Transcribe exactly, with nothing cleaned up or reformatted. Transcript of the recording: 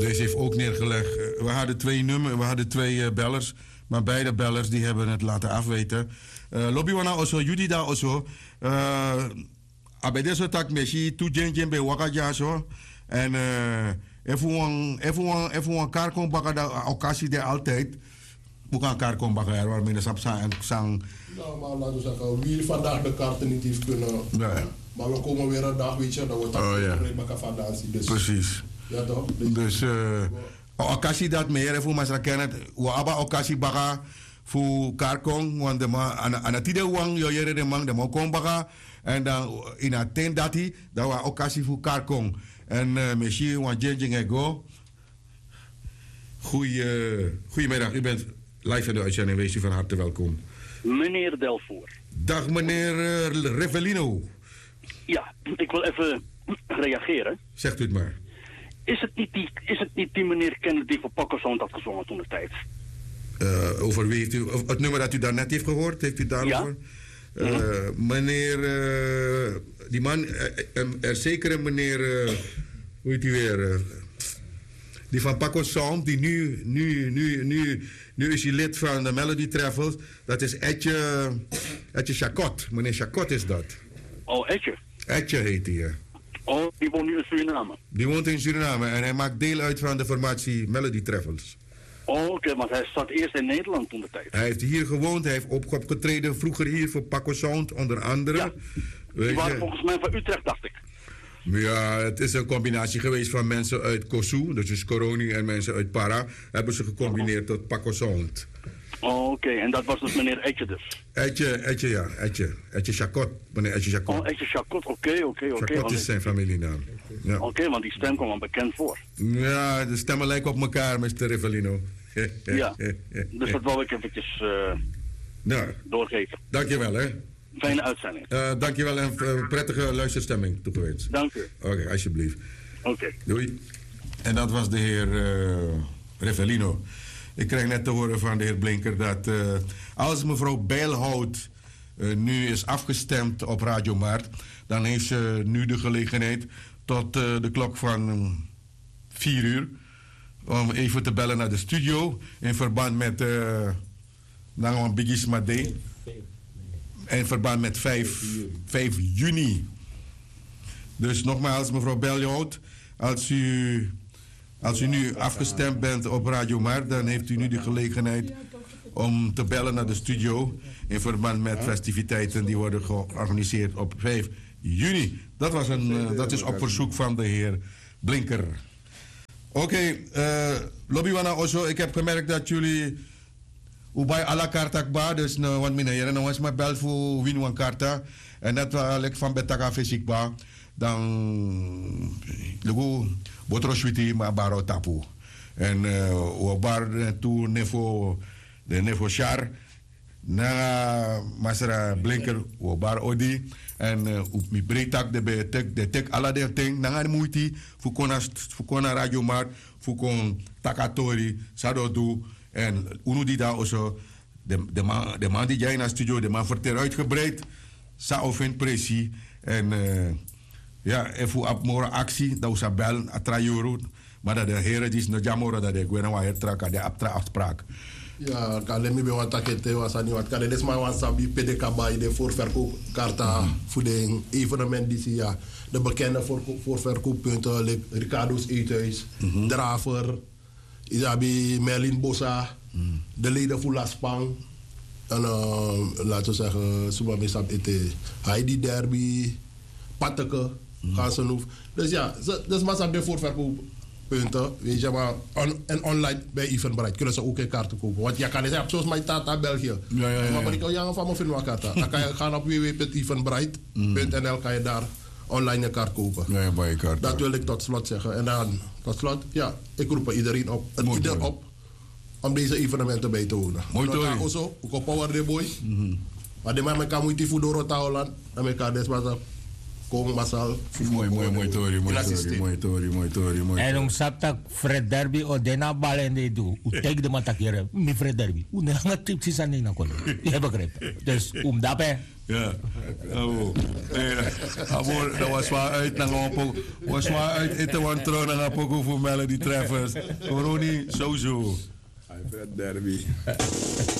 Deze heeft ook neergelegd. We hadden twee nummers, we hadden twee uh, bellers. Maar beide bellers die hebben het laten afweten. Uh, Lobby wana oso, Judida oso. Uh, Abedeso tak meshi, tu jen jen be wakaja zo. En even een karkon bakken, de occasie die altijd. Hoe kan karkon bakken, waarmee de sap sang. Nou, maar laten we zeggen, wie vandaag de kaarten niet heeft kunnen. Nee. Maar we komen weer een dag, weet je, dat wordt oh, ja. bakken vandaag. Dus. Precies. Ja, toch? Dus, uh, occasie dat meer, even maar ze kennen. We hebben occasie bakken voor karkon, want de man, aan het idee wang, je jere de man, de man kon bakken. En dan in het ten dat hij, dat was occasie voor karkon. En uh, misschien, want Jeng go. Goeie, goedemiddag, u bent live in de uitzending, wees u van harte welkom. Meneer Delvoor. Dag meneer uh, Revellino. Ja, ik wil even reageren. Zegt u het maar. Is het niet die, is het niet die meneer Kennedy voor Pakkerzoon had gezongen toen de tijd? Uh, over wie heeft u, het nummer dat u daarnet heeft gehoord, heeft u daarover? Ja. Uh, mm-hmm. Meneer, uh, die man, uh, er zeker een meneer, uh, hoe heet die weer? Uh, die van Paco Sound, die nu, nu, nu, nu, nu is hij lid van de Melody Travels. Dat is Etje, Etje Chacot. Meneer Chacot is dat. Oh, Etje? Etje heet hij, ja. Oh, die woont nu in Suriname? Die woont in Suriname en hij maakt deel uit van de formatie Melody Travels. Oh, oké, okay, want hij zat eerst in Nederland toen de tijd. Hij heeft hier gewoond, hij heeft opgetreden vroeger hier voor Paco Sound, onder andere. Ja, die waren volgens mij van Utrecht, dacht ik. Ja, het is een combinatie geweest van mensen uit Kosu, dus Coroni, en mensen uit Para. Hebben ze gecombineerd tot Paco Sound. Oh, oké, okay. En dat was dus meneer Etje dus? Etje, Etje, ja, Etje. Etje Chacot, meneer Etje Chacot. Oh, Etje Chacot, oké, oké, oké. Chacot is zijn familienaam. Ja. Oké, okay, want die stem kwam wel bekend voor. Ja, de stemmen lijken op elkaar, mister Revellino. Ja, dus dat wil ik eventjes uh, nou, doorgeven. Dankjewel, hè. Fijne uitzending. Uh, dankjewel en uh, prettige luisterstemming toegewenst. Dank u. Oké, okay, alsjeblieft. Oké. Okay. Doei. En dat was de heer uh, Revellino. Ik kreeg net te horen van de heer Blinker dat uh, als mevrouw Bijlhout uh, nu is afgestemd op Radio Maart, dan heeft ze nu de gelegenheid tot uh, de klok van vier uur om even te bellen naar de studio in verband met uh, Nangan Bigis Made. In verband met vijf juni. Dus nogmaals, mevrouw Bijlhout, als u, als u nu afgestemd bent op Radio Maart, dan heeft u nu de gelegenheid om te bellen naar de studio in verband met festiviteiten die worden georganiseerd op vijf juni. Dat, was een, uh, dat is op verzoek van de heer Blinker. Oké, okay, uh, Lobby Wana Oso, ik heb gemerkt dat jullie Ubay à la carte akba, dus nou, want meneer, nou was mijn bel voor win one karta. En dat was ik van betaka fysiekba. Dan, lugu, botro switi ma baro tapu. En we bar tu nevo, de nevo char. Na masra blinker, we bar odi. En op mi breetak de be tek, de tek ala de ting. Nangan muiti, fukona, fukona radio mar, fukon takatori, sadodu. En Uno die daar also, de, de, man, de man die jij in de studio, de man vertelt uitgebreid, sa of in pressie. En uh, ja, even op more actie, dat we bel, atrajuru. Maar dat de heren die is nog jammer dat ik weet nog waar track, de afspraak. Ja, kan ik me bij wat takete was aan wat kan het maar wat sabi P D K bij de voorverkoopkarta voor de evenement die ze ja, de bekende voorverkooppunten, like Ricardo's Eethuis, mm-hmm. Draver. Isabi Merlin Bossa, mm. de leden van Laspang. En uh, laten we zeggen, Subamisab Ete, Heidi Derby, Patteke, mm. Gansenhoef. Dus ja, dat is maar de voorverkooppunten. Weet je, maar on, en online bij Eventbrite kunnen ze ook een kaarten kopen. Want je kan zeggen, zoals mijn tata België. Ja, ja, ja. Maar ik kan jou van me vinden wat kaarten. Dan kan je gaan op w w w punt eventbrite punt n l, kan je daar online een kaart kopen. Ja, ja, bij kaart, dat wil ik tot slot zeggen. En dan, tot slot, ja, ik roep iedereen op, en ieder op om deze evenementen bij te wonen. Mooi toch? Ik also, ik power de boy. Maar de man kan moet die voor Dorota Holland, en ik kan des wat Kom masal. Mooi, mooi, mooi tori, mooi tori, mooi tori, mooi tori, mooi. En om saptak Fred Derby o dena balen de do. U take de matakere, mi Fred Derby. U ne hanga tipsi san na kon. Je hebt begrepen. Dus om dape. Ja. Oh. Eh, amor, dat was waar uit naar een was waar uit eten want trouw naar een poco voor Melody Treffers. Coroni, sowieso. Fred Derby.